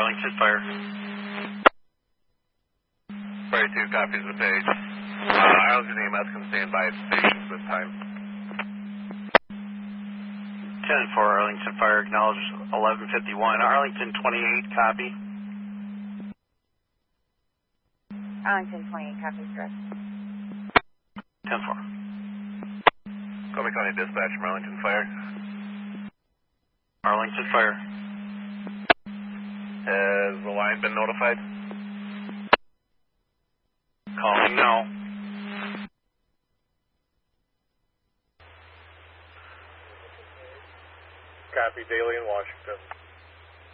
Arlington Fire. Fire 2 copies the page. Arlington EMS can stand by at stations this time. 10-4 Arlington Fire, acknowledge 1151. Arlington 28, copy. Arlington 28, copy, direct. 10-4. Colby County Dispatch from Arlington Fire. Arlington Fire. Has the line been notified? Calling now. Copy, Daly in Washington.